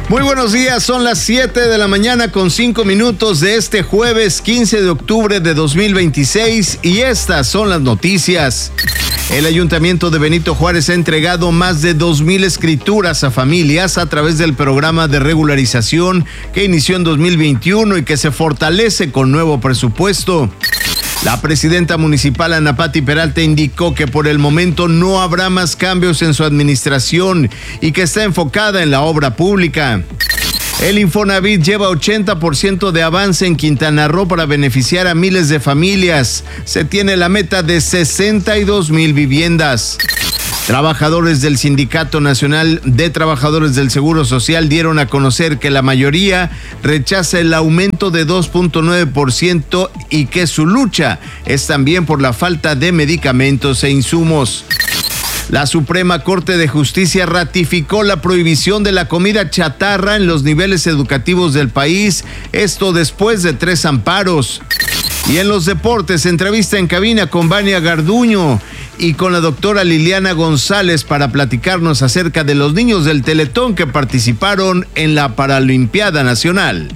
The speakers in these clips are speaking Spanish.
Muy buenos días, son las 7 de la mañana con 5 minutos de este jueves 15 de octubre de 2026 y estas son las noticias. El Ayuntamiento de Benito Juárez ha entregado más de 2,000 escrituras a familias a través del programa de regularización que inició en 2021 y que se fortalece con nuevo presupuesto. La presidenta municipal Ana Patti Peralta indicó que por el momento no habrá más cambios en su administración y que está enfocada en la obra pública. El Infonavit lleva 80% de avance en Quintana Roo para beneficiar a miles de familias. Se tiene la meta de 62,000 viviendas. Trabajadores del Sindicato Nacional de Trabajadores del Seguro Social dieron a conocer que la mayoría rechaza el aumento de 2.9% y que su lucha es también por la falta de medicamentos e insumos. La Suprema Corte de Justicia ratificó la prohibición de la comida chatarra en los niveles educativos del país, esto después de 3 amparos. Y en los deportes, entrevista en cabina con Vania Garduño y con la doctora Liliana González para platicarnos acerca de los niños del Teletón que participaron en la Paralimpiada Nacional.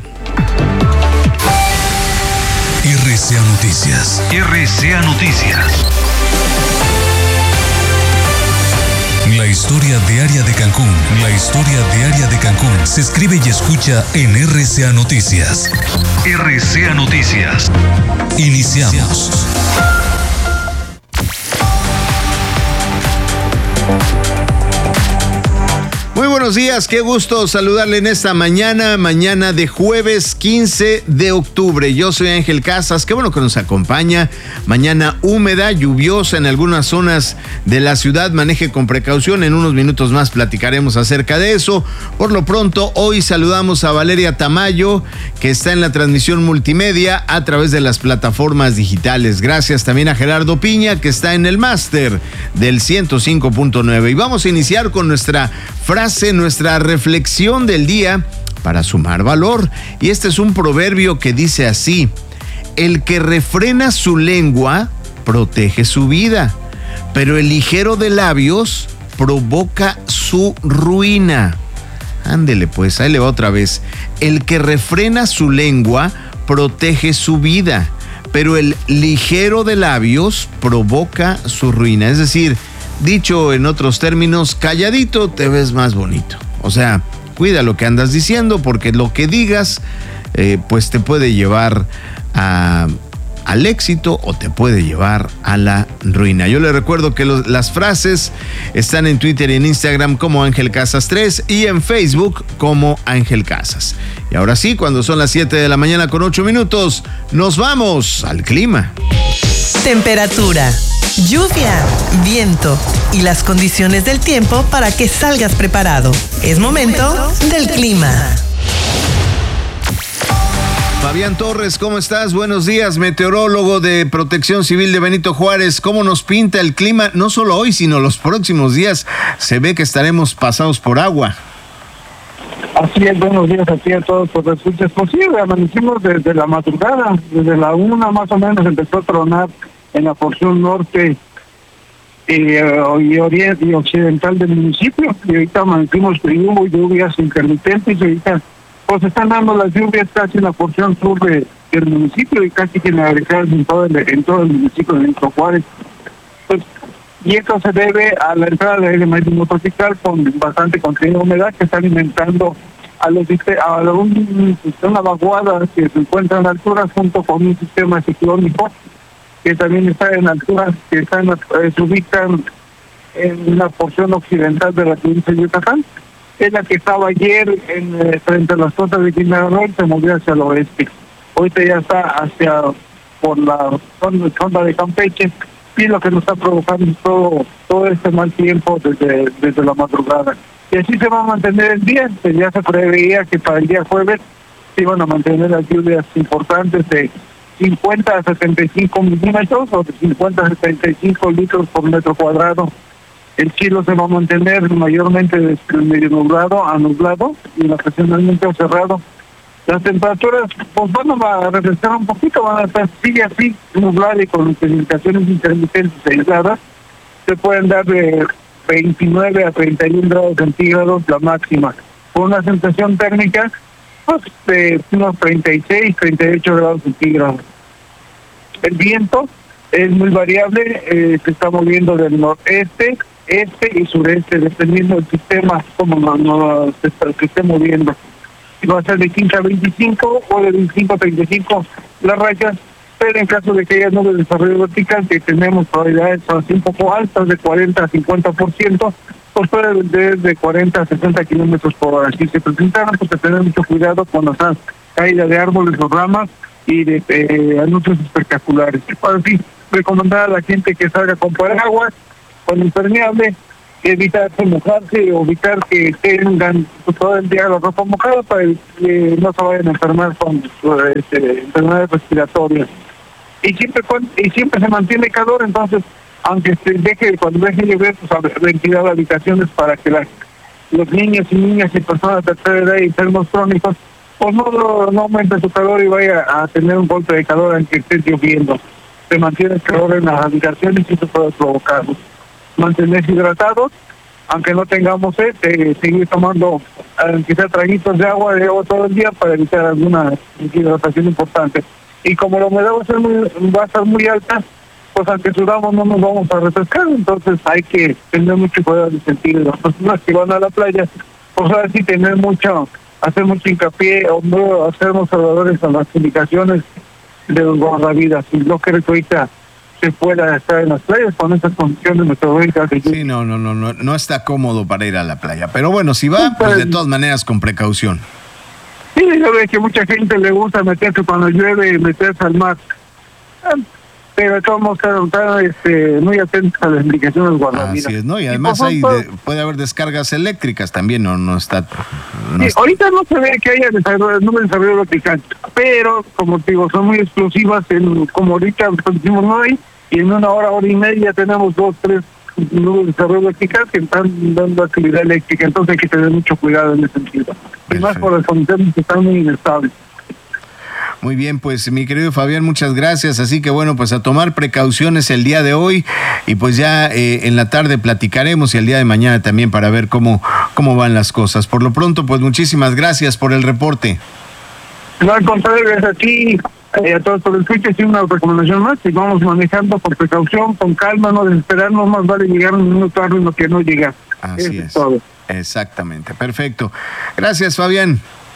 RCA Noticias. RCA Noticias. La historia diaria de Cancún. La historia diaria de Cancún se escribe y escucha en RCA Noticias. RCA Noticias. Iniciamos. Muy buenos días, qué gusto saludarle en esta mañana de jueves 15 de octubre. Yo soy Ángel Casas, qué bueno que nos acompaña. Mañana húmeda, lluviosa en algunas zonas de la ciudad, maneje con precaución. En unos minutos más platicaremos acerca de eso. Por lo pronto, hoy saludamos a Valeria Tamayo, que está en la transmisión multimedia a través de las plataformas digitales. Gracias también a Gerardo Piña, que está en el máster del 105.9. Y vamos a iniciar con nuestra frase, nuestra reflexión del día para sumar valor. Y este es un proverbio que dice así: el que refrena su lengua protege su vida, pero el ligero de labios provoca su ruina. Ándele pues, ahí le va otra vez. El que refrena su lengua protege su vida, pero el ligero de labios provoca su ruina. Es decir, dicho en otros términos, calladito te ves más bonito. O sea, cuida lo que andas diciendo, porque lo que digas pues te puede llevar al éxito o te puede llevar a la ruina. Yo le recuerdo que las frases están en Twitter y en Instagram como Ángel Casas 3 y en Facebook como Ángel Casas. Y ahora sí, cuando son las 7 de la mañana con 8 minutos, nos vamos al clima. Temperatura, lluvia, viento y las condiciones del tiempo para que salgas preparado. Es momento del clima. Fabián Torres, ¿cómo estás? Buenos días, meteorólogo de Protección Civil de Benito Juárez. ¿Cómo nos pinta el clima? No solo hoy, sino los próximos días. Se ve que estaremos pasados por agua. Así es, buenos días aquí a todos por escuchas. Pues sí, amanecimos desde la madrugada, desde la 1 más o menos empezó a tronar en la porción norte y oriente y occidental del municipio. Y ahorita amanecimos hubo lluvias intermitentes y ahorita pues están dando las lluvias casi en la porción sur del municipio y casi generalizadas en todo el municipio de Benito Juárez. Pues, y esto se debe a la entrada de aire marítimo tropical con bastante contenido de humedad que está alimentando a una vaguada que se encuentra en alturas junto con un sistema ciclónico que también está en alturas que se ubican en la porción occidental de la provincia de Yucatán. Es la que estaba ayer frente a las costas de Quintana Roo y se movió hacia el oeste. Ahorita ya está por la zona de Campeche y lo que nos está provocando todo este mal tiempo desde la madrugada. Y así se va a mantener el día. Ya se preveía que para el día jueves se iban a mantener las lluvias importantes de 50 a 75 milímetros o de 50 a 75 litros por metro cuadrado. El cielo se va a mantener mayormente medio nublado a nublado y ocasionalmente cerrado. Las temperaturas pues van a refrescar un poquito, van a estar sigue así nublado y con precipitaciones intermitentes aisladas. Se pueden dar de 29 a 31 grados centígrados la máxima. con una sensación térmica pues, de unos 36, 38 grados centígrados. El viento es muy variable, se está moviendo del noreste, este y sureste, dependiendo del sistema, como se esté moviendo. Si va a ser de 15 a 25 o de 25 a 35 las rayas, pero en caso de que haya nubes de desarrollo vertical, que tenemos probabilidades así un poco altas, de 40 a 50%, pues puede vender de 40 a 60 kilómetros por hora. Si se presentaran, pues hay que tener mucho cuidado con la caída de árboles o ramas y de anuncios espectaculares. Para así, recomendar a la gente que salga a comprar agua con impermeable, evitar mojarse o evitar que tengan todo el día la ropa mojada para que no se vayan a enfermar con enfermedades respiratorias. Y siempre se mantiene calor, entonces aunque cuando deje llover, pues ventilar habitaciones para que los niños y niñas y personas de tercera edad y enfermos crónicos pues no aumente su calor y vaya a tener un golpe de calor aunque esté lloviendo. Se mantiene el calor en las habitaciones y eso puede provocarlo. Mantenerse hidratados, aunque no tengamos sed, seguir tomando quizás traguitos de agua todo el día para evitar alguna hidratación importante. Y como la humedad va a estar muy alta, pues aunque sudamos no nos vamos a refrescar, entonces hay que tener mucho cuidado en el sentido de las personas que van a la playa, pues ahora sí hacer mucho hincapié o no hacer observadores a las indicaciones de los guardavidas, y no creo que ahorita se pueda estar en las playas con esas condiciones meteorológicas. Sí, no está cómodo para ir a la playa, pero bueno, si va, pues de todas maneras con precaución. Sí, yo veo que mucha gente le gusta meterse cuando llueve, meterse al mar, pero estamos muy atentos a las indicaciones guardavidas. Así es, ¿no? Y además puede haber descargas eléctricas también, no está... Sí, ahorita no se ve que haya nubes de desarrollo vertical, pero como te digo, son muy explosivas, como ahorita decimos no hay, y en una hora y media tenemos 2, 3 nubes de desarrollo vertical que están dando actividad eléctrica, entonces hay que tener mucho cuidado en ese sentido. Y más por las condiciones que están muy inestables. Muy bien, pues mi querido Fabián, muchas gracias. Así que bueno, pues a tomar precauciones el día de hoy y pues ya en la tarde platicaremos y el día de mañana también para ver cómo van las cosas. Por lo pronto, pues muchísimas gracias por el reporte. No, al contrario, gracias a ti, a todos por el escucha, y una recomendación más, que vamos manejando por precaución, con calma, no desesperarnos, más vale llegar un minuto tarde lo que no llegar. Así es. Todo. Exactamente, perfecto. Gracias, Fabián.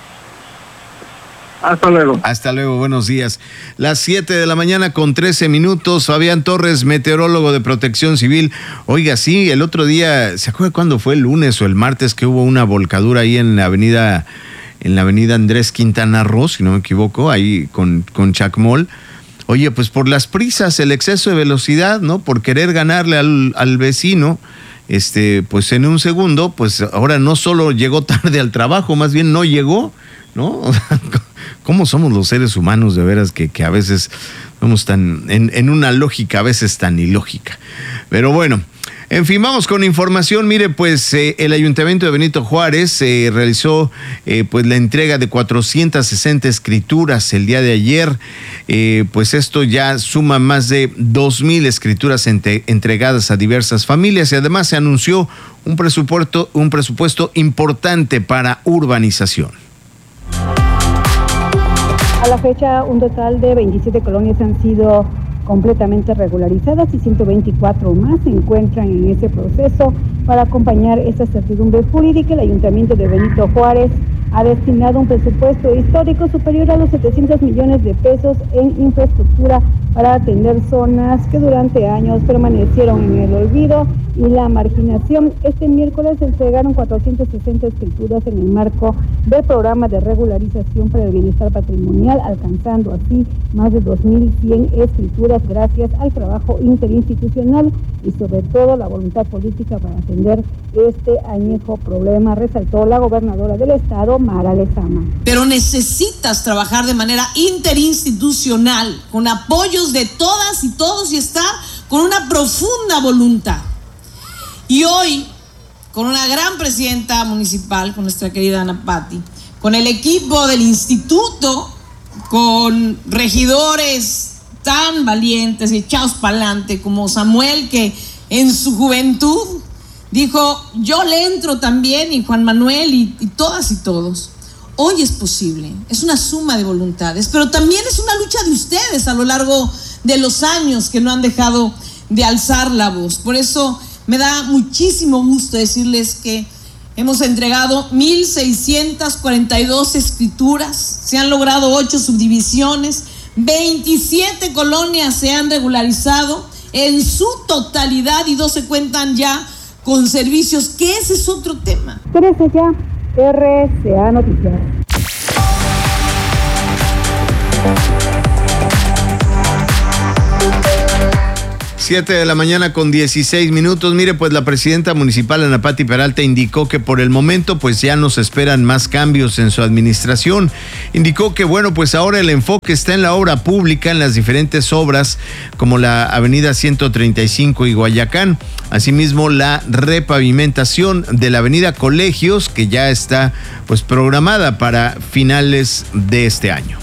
Hasta luego. Hasta luego, buenos días. Las 7:13 a.m. Fabián Torres, meteorólogo de Protección Civil. Oiga, sí, el otro día, ¿se acuerda cuándo fue? El lunes o el martes que hubo una volcadura ahí en la avenida Andrés Quintana Roo, si no me equivoco, ahí con Chacmol. Oye, pues por las prisas, el exceso de velocidad, ¿no? Por querer ganarle al vecino, pues en un segundo, pues ahora no solo llegó tarde al trabajo, más bien no llegó, ¿no? ¿Cómo somos los seres humanos de veras que a veces somos en una lógica a veces tan ilógica? Pero bueno, en fin, vamos con información. Mire, pues el Ayuntamiento de Benito Juárez realizó pues la entrega de 460 escrituras el día de ayer. Pues esto ya suma más de 2,000 escrituras entregadas a diversas familias y además se anunció un presupuesto importante para urbanización. A la fecha, un total de 27 colonias han sido completamente regularizadas y 124 más se encuentran en ese proceso. Para acompañar esta certidumbre jurídica, el Ayuntamiento de Benito Juárez ha destinado un presupuesto histórico superior a los 700 millones de pesos en infraestructura para atender zonas que durante años permanecieron en el olvido y la marginación. Este miércoles se entregaron 460 escrituras en el marco del programa de regularización para el bienestar patrimonial, alcanzando así más de 2,100 escrituras gracias al trabajo interinstitucional y sobre todo la voluntad política para atender este añejo problema, resaltó la gobernadora del estado, Mara Lezama. Pero necesitas trabajar de manera interinstitucional, con apoyos de todas y todos y estar con una profunda voluntad. Y hoy, con una gran presidenta municipal, con nuestra querida Ana Patti, con el equipo del instituto, con regidores tan valientes y echados para adelante como Samuel, que en su juventud Dijo, yo le entro también, y Juan Manuel y todas y todos. Hoy es posible, es una suma de voluntades, pero también es una lucha de ustedes a lo largo de los años que no han dejado de alzar la voz. Por eso me da muchísimo gusto decirles que hemos entregado 1,642 escrituras, se han logrado 8 subdivisiones, 27 colonias se han regularizado en su totalidad y 12 cuentan ya con servicios, que ese es otro tema. Teresa Ya, RCA Noticias. 7 de la mañana con 16 minutos. Mire, pues la presidenta municipal Ana Patti Peralta indicó que por el momento pues ya nos esperan más cambios en su administración. Indicó que bueno, pues ahora el enfoque está en la obra pública, en las diferentes obras como la avenida 135 y Guayacán. Asimismo, la repavimentación de la avenida Colegios, que ya está pues programada para finales de este año.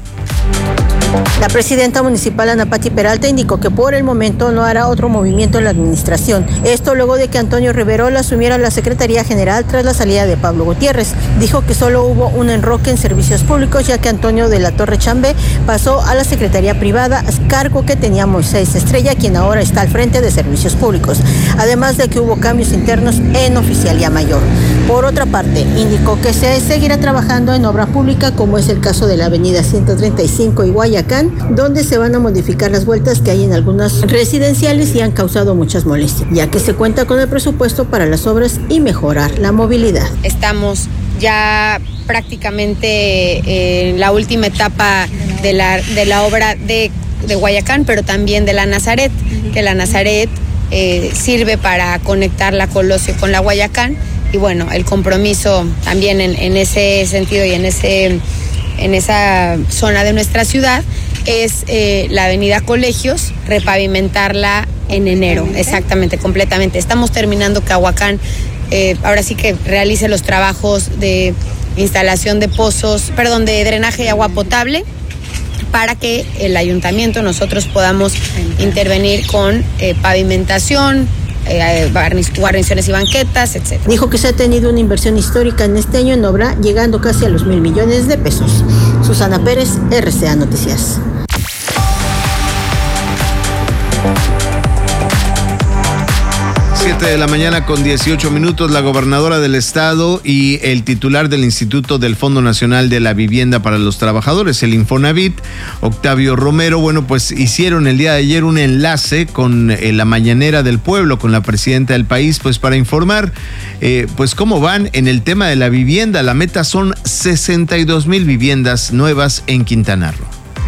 La presidenta municipal Ana Patti Peralta indicó que por el momento no hará otro movimiento en la administración. Esto luego de que Antonio Riverola asumiera la Secretaría General tras la salida de Pablo Gutiérrez. Dijo que solo hubo un enroque en servicios públicos, ya que Antonio de la Torre Chambé pasó a la Secretaría Privada, cargo que tenía Moisés Estrella, quien ahora está al frente de servicios públicos. Además de que hubo cambios internos en Oficialía Mayor. Por otra parte, indicó que se seguirá trabajando en obra pública, como es el caso de la avenida 135 y Guayacán, donde se van a modificar las vueltas que hay en algunas residenciales y han causado muchas molestias, ya que se cuenta con el presupuesto para las obras y mejorar la movilidad. Estamos ya prácticamente en la última etapa de la obra de Guayacán, pero también de la Nazaret, que la Nazaret sirve para conectar la Colosio con la Guayacán. Y bueno, el compromiso también en ese sentido y en esa zona de nuestra ciudad es la avenida Colegios, repavimentarla en enero, exactamente, completamente. Estamos terminando Cahuacán, ahora sí que realice los trabajos de instalación de pozos, de drenaje y agua potable, para que el ayuntamiento, nosotros podamos intervenir con pavimentación, guarniciones y banquetas, etc. Dijo que se ha tenido una inversión histórica en este año en obra, llegando casi a los 1,000 millones de pesos. Susana Pérez, RCA Noticias. 7 de la mañana con 18 minutos, la gobernadora del estado y el titular del Instituto del Fondo Nacional de la Vivienda para los Trabajadores, el Infonavit, Octavio Romero, bueno, pues hicieron el día de ayer un enlace con la Mañanera del Pueblo, con la presidenta del país, pues para informar pues cómo van en el tema de la vivienda. La meta son 62,000 viviendas nuevas en Quintana Roo.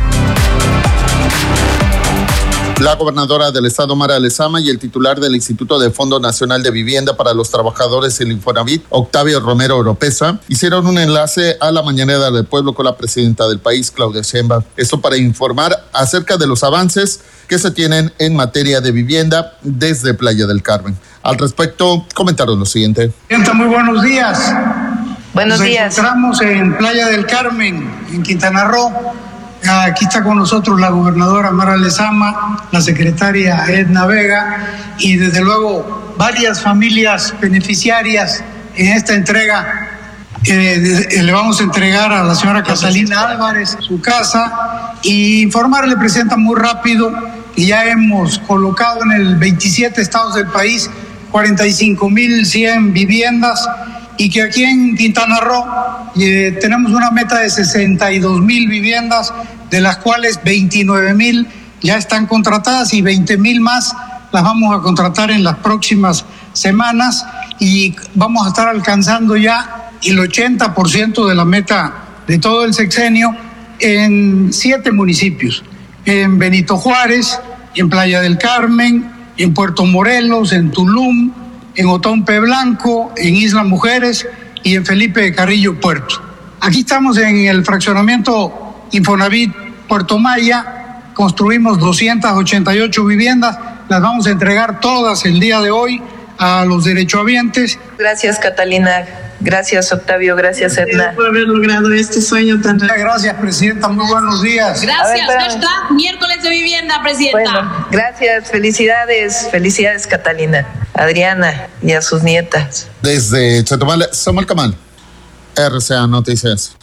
La gobernadora del estado, Mara Lezama, y el titular del Instituto del Fondo Nacional de Vivienda para los Trabajadores, el Infonavit, Octavio Romero Oropesa, hicieron un enlace a la Mañanera del Pueblo con la presidenta del país, Claudia Sheinbaum. Esto para informar acerca de los avances que se tienen en materia de vivienda desde Playa del Carmen. Al respecto, comentaron lo siguiente. Muy buenos días. Buenos días. Nos encontramos en Playa del Carmen, en Quintana Roo. Aquí está con nosotros la gobernadora Mara Lezama, la secretaria Edna Vega y desde luego varias familias beneficiarias en esta entrega. Le vamos a entregar a la señora Catalina Álvarez su casa y informarle, presidenta, muy rápido que ya hemos colocado en el 27 estados del país 45,100 viviendas y que aquí en Quintana Roo tenemos una meta de 62,000 viviendas, de las cuales 29,000 ya están contratadas y 20,000 más las vamos a contratar en las próximas semanas y vamos a estar alcanzando ya el 80% de la meta de todo el sexenio en 7 municipios, en Benito Juárez, en Playa del Carmen, en Puerto Morelos, en Tulum, en Otompe Blanco, en Isla Mujeres y en Felipe de Carrillo Puerto. Aquí estamos en el fraccionamiento Infonavit Puerto Maya, construimos 288 viviendas, las vamos a entregar todas el día de hoy a los derechohabientes. Gracias, Catalina. Gracias, Octavio. Gracias, Edna. Por haber logrado este sueño tan Muchas gracias, Presidenta. Muy buenos días. Gracias, Berta. Miércoles de vivienda, Presidenta. Bueno, gracias. Felicidades. Felicidades, Catalina, Adriana y a sus nietas. Desde Chetumal, Samuel Camal, RCA Noticias.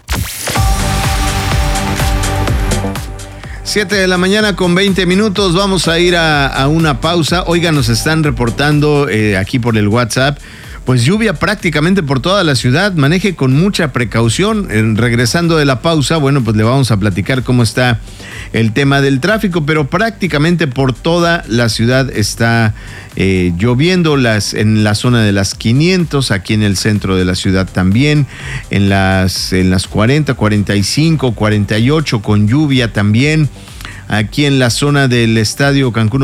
7 de la mañana con 20 minutos. Vamos a ir a una pausa. Oiga, nos están reportando aquí por el WhatsApp, pues lluvia prácticamente por toda la ciudad. Maneje con mucha precaución. Regresando de la pausa, bueno, pues le vamos a platicar cómo está el tema del tráfico, pero prácticamente por toda la ciudad está lloviendo, en la zona de las 500, aquí en el centro de la ciudad también, en las 40, 45, 48 con lluvia también. Aquí en la zona del Estadio Cancún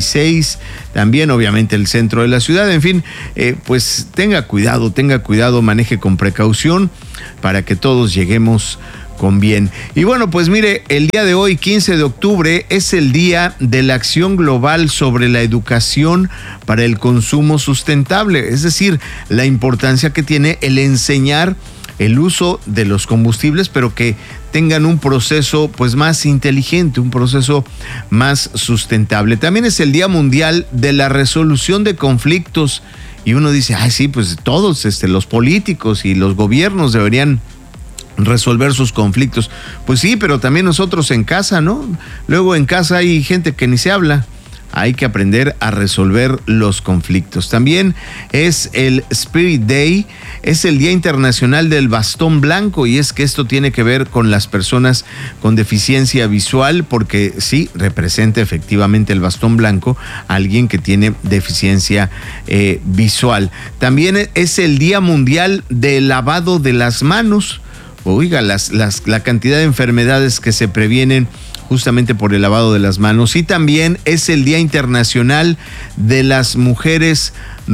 86, también obviamente el centro de la ciudad. En fin, pues tenga cuidado, maneje con precaución para que todos lleguemos con bien. Y bueno, pues mire, el día de hoy, 15 de octubre, es el Día de la Acción Global sobre la Educación para el Consumo Sustentable, es decir, la importancia que tiene el enseñar el uso de los combustibles, pero que tengan un proceso pues más inteligente, un proceso más sustentable. También es el Día Mundial de la Resolución de Conflictos, y uno dice, ay sí, pues todos los políticos y los gobiernos deberían resolver sus conflictos. Pues sí, pero también nosotros en casa, ¿no? Luego en casa hay gente que ni se habla. Hay que aprender a resolver los conflictos. También es el Spirit Day, es el Día Internacional del Bastón Blanco, y es que esto tiene que ver con las personas con deficiencia visual, porque sí, representa efectivamente el bastón blanco a alguien que tiene deficiencia visual. También es el Día Mundial del Lavado de las Manos. Oiga, la cantidad de enfermedades que se previenen justamente por el lavado de las manos. Y también es el Día Internacional de las Mujeres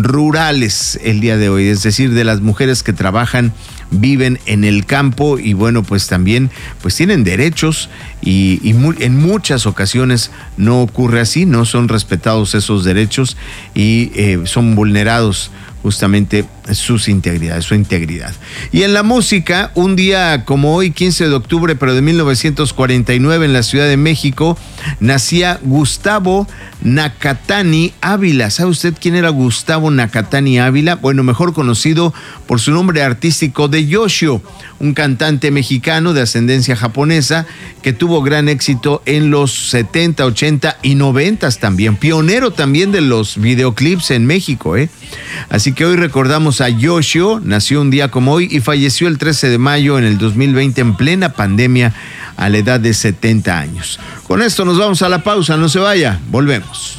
Rurales el día de hoy, es decir, de las mujeres que trabajan, viven en el campo, y bueno, pues también pues tienen derechos y en muchas ocasiones no ocurre así, no son respetados esos derechos y son vulnerados justamente su integridad. Y en la música, un día como hoy, 15 de octubre, pero de 1949, en la Ciudad de México, nacía Gustavo Nakatani Ávila. ¿Sabe usted quién era Gustavo Nakatani Ávila? Bueno, mejor conocido por su nombre artístico de Yoshio, un cantante mexicano de ascendencia japonesa que tuvo gran éxito en los 70, 80 y 90 también. Pionero también de los videoclips en México, Así que hoy recordamos a Yoshio. Nació un día como hoy y falleció el 13 de mayo en el 2020 en plena pandemia a la edad de 70 años. Con esto nos vamos a la pausa, no se vaya, volvemos.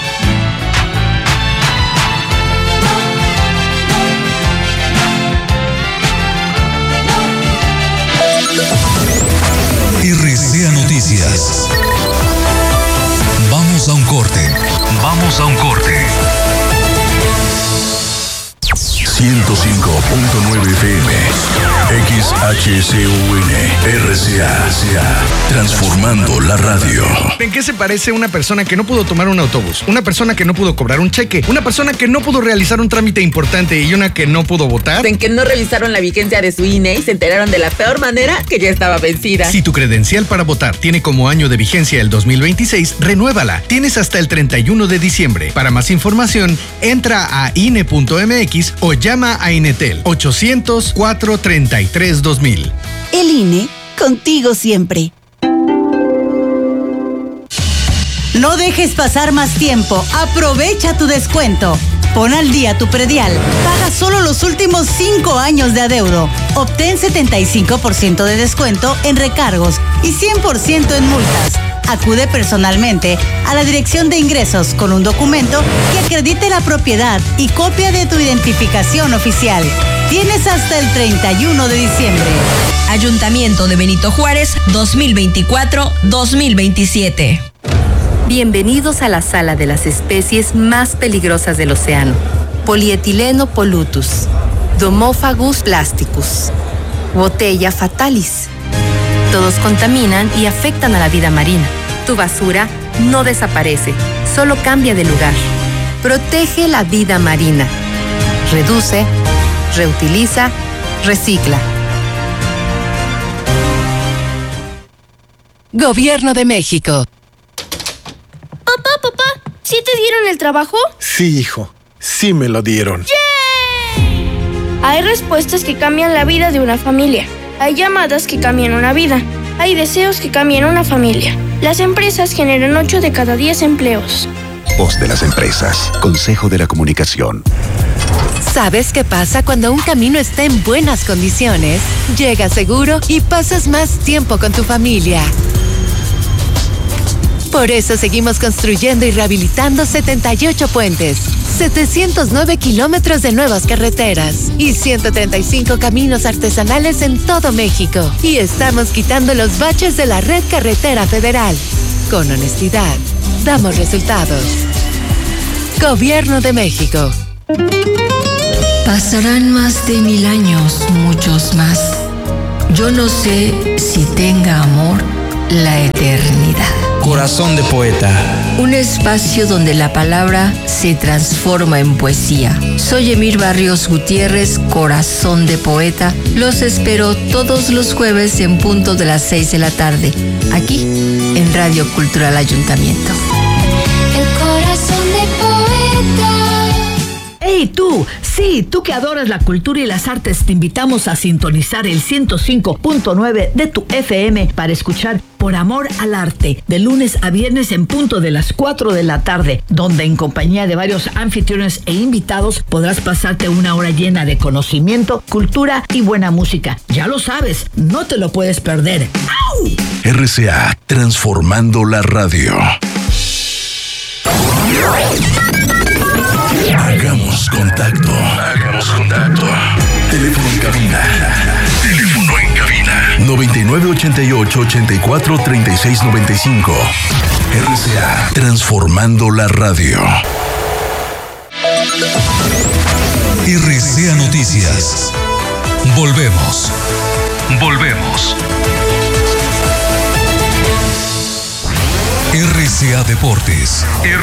RCA Noticias. Vamos a un corte. 105.9 FM, XHCUN, RCA, transformando la radio. ¿En qué se parece una persona que no pudo tomar un autobús? Una persona que no pudo cobrar un cheque, una persona que no pudo realizar un trámite importante y una que no pudo votar. En que no revisaron la vigencia de su INE y se enteraron de la peor manera que ya estaba vencida. Si tu credencial para votar tiene como año de vigencia el 2026, renuévala. Tienes hasta el 31 de diciembre. Para más información, entra a INE.mx o llama a Inetel 800-433-2000. El INE, contigo siempre. No dejes pasar más tiempo. Aprovecha tu descuento. Pon al día tu predial. Paga solo los últimos 5 años de adeudo. Obtén 75% de descuento en recargos y 100% en multas. Acude personalmente a la Dirección de Ingresos con un documento que acredite la propiedad y copia de tu identificación oficial. Tienes hasta el 31 de diciembre. Ayuntamiento de Benito Juárez, 2024-2027. Bienvenidos a la sala de las especies más peligrosas del océano. Polietileno pollutus, Domophagus plasticus, Botella fatalis. Todos contaminan y afectan a la vida marina. Tu basura no desaparece, solo cambia de lugar. Protege la vida marina. Reduce, reutiliza, recicla. Gobierno de México. Papá, ¿sí te dieron el trabajo? Sí, hijo, sí me lo dieron. ¡Yay! Hay respuestas que cambian la vida de una familia. Hay llamadas que cambian una vida. Hay deseos que cambian una familia. Las empresas generan 8 de cada 10 empleos. Voz de las empresas. Consejo de la Comunicación. ¿Sabes qué pasa cuando un camino está en buenas condiciones? Llegas seguro y pasas más tiempo con tu familia. Por eso seguimos construyendo y rehabilitando 78 puentes, 709 kilómetros de nuevas carreteras y 135 caminos artesanales en todo México. Y estamos quitando los baches de la red carretera federal. Con honestidad, damos resultados. Gobierno de México. Pasarán más de 1000 años, muchos más. Yo no sé si tenga amor la eternidad. Corazón de poeta. Un espacio donde la palabra se transforma en poesía. Soy Emir Barrios Gutiérrez, Corazón de Poeta. Los espero todos los jueves en punto de las 6 de la tarde, aquí en Radio Cultural Ayuntamiento. El corazón de poeta. ¡Hey tú! Sí, tú que adoras la cultura y las artes, te invitamos a sintonizar el 105.9 de tu FM para escuchar Por Amor al Arte, de lunes a viernes en punto de las 4 de la tarde, donde en compañía de varios anfitriones e invitados podrás pasarte una hora llena de conocimiento, cultura y buena música. Ya lo sabes, no te lo puedes perder. ¡Au! RCA, transformando la radio. Hagamos contacto. Teléfono en cabina. 9988-843695. RCA, transformando la radio. RCA Noticias. Volvemos. RCA Deportes.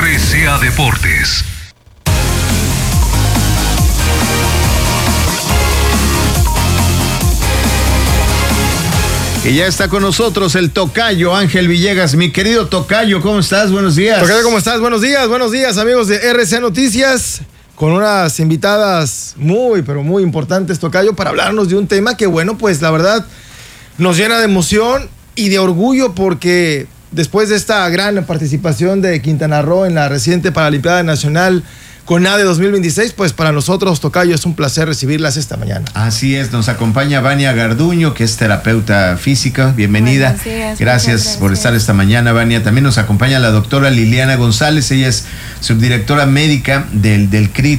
Y ya está con nosotros el tocayo Ángel Villegas. Mi querido tocayo, ¿cómo estás? Buenos días. Tocayo, ¿cómo estás? Buenos días, amigos de RCA Noticias. Con unas invitadas muy, pero muy importantes, tocayo, para hablarnos de un tema que, bueno, pues la verdad nos llena de emoción y de orgullo, porque después de esta gran participación de Quintana Roo en la reciente Paralimpiada Nacional CONADE 2026, pues para nosotros, tocayo, es un placer recibirlas esta mañana. Así es, nos acompaña Vania Garduño, que es terapeuta física. Bienvenida. Gracias por estar esta mañana, Vania. También nos acompaña la doctora Liliana González, ella es subdirectora médica del CRIT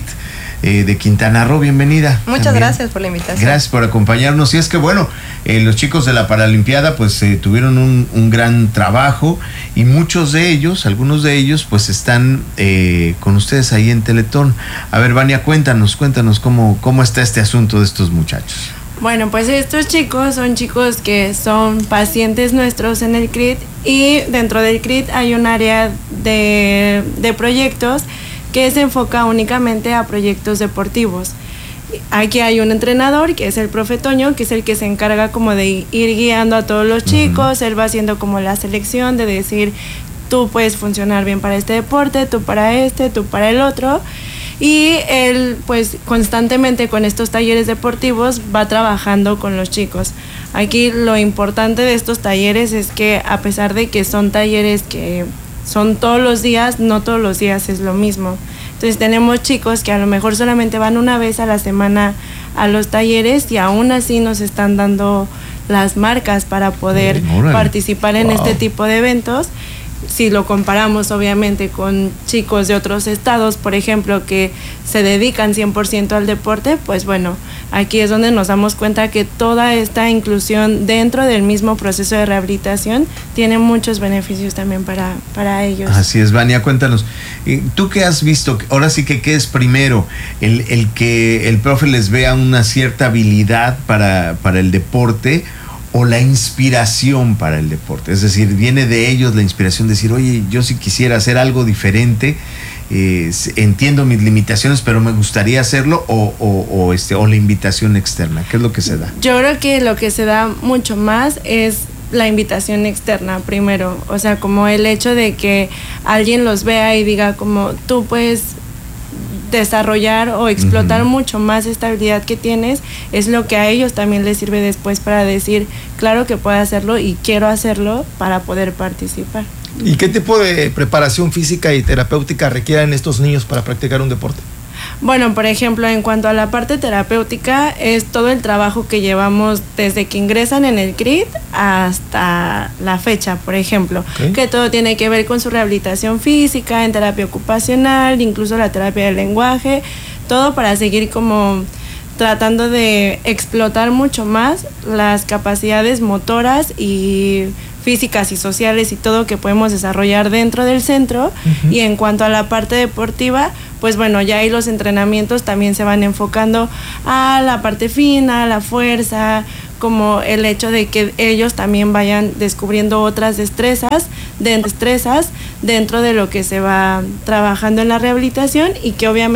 de Quintana Roo. Bienvenida. Muchas gracias por la invitación. Gracias por acompañarnos. Y es que, bueno, los chicos de la Paralimpiada pues tuvieron un gran trabajo, y muchos de ellos, algunos de ellos, pues están con ustedes ahí en Teletón. A ver, Vania, cuéntanos cómo está este asunto de estos muchachos. Bueno, pues estos chicos son chicos que son pacientes nuestros en el CRIT, y dentro del CRIT hay un área de proyectos que se enfoca únicamente a proyectos deportivos. Aquí hay un entrenador, que es el profe Toño, que es el que se encarga como de ir guiando a todos los chicos. Él va haciendo como la selección de decir, tú puedes funcionar bien para este deporte, tú para este, tú para el otro. Y él pues constantemente con estos talleres deportivos va trabajando con los chicos. Aquí lo importante de estos talleres es que, a pesar de que son talleres que son todos los días, no todos los días es lo mismo. Entonces tenemos chicos que a lo mejor solamente van una vez a la semana a los talleres, y aún así nos están dando las marcas para poder participar en este tipo de eventos. Si lo comparamos obviamente con chicos de otros estados, por ejemplo, que se dedican 100% al deporte, pues bueno, aquí es donde nos damos cuenta que toda esta inclusión dentro del mismo proceso de rehabilitación tiene muchos beneficios también para ellos. Así es, Vania, cuéntanos, ¿tú qué has visto? Ahora sí que, ¿qué es primero? ¿El que el profe les vea una cierta habilidad para el deporte, o la inspiración para el deporte? Es decir, viene de ellos la inspiración de decir, oye, yo sí quisiera hacer algo diferente, entiendo mis limitaciones, pero me gustaría hacerlo, o la invitación externa? ¿Qué es lo que se da? Yo creo que lo que se da mucho más es la invitación externa primero, o sea, como el hecho de que alguien los vea y diga como tú puedes desarrollar o explotar mucho más esta habilidad que tienes, es lo que a ellos también les sirve después para decir, claro que puedo hacerlo y quiero hacerlo para poder participar. ¿Y qué tipo de preparación física y terapéutica requieren estos niños para practicar un deporte? Bueno, por ejemplo, en cuanto a la parte terapéutica, es todo el trabajo que llevamos desde que ingresan en el CRIT hasta la fecha, por ejemplo, que todo tiene que ver con su rehabilitación física, en terapia ocupacional, incluso la terapia del lenguaje, todo para seguir como tratando de explotar mucho más las capacidades motoras y físicas y sociales y todo que podemos desarrollar dentro del centro. Y en cuanto a la parte deportiva, pues bueno, ya ahí los entrenamientos también se van enfocando a la parte fina, a la fuerza, como el hecho de que ellos también vayan descubriendo otras destrezas dentro de lo que se va trabajando en la rehabilitación, y que obviamente